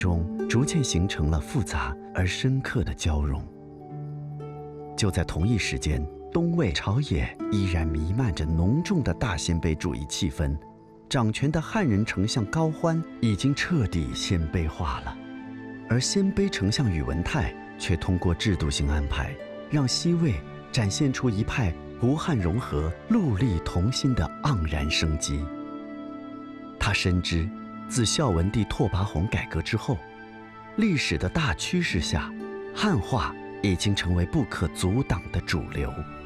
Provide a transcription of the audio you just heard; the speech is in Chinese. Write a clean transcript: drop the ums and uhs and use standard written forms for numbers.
中逐渐形成了复杂而深刻的交融。就在同一时间，东魏朝野依然弥漫着浓重的大鲜卑主义气氛，掌权的汉人丞相高欢已经彻底鲜卑化了，而鲜卑丞相宇文泰却通过制度性安排，让西魏展现出一派胡汉融合、戮力同心的盎然生机。他深知，自孝文帝拓跋宏改革之后，历史的大趋势下，汉化已经成为不可阻挡的主流。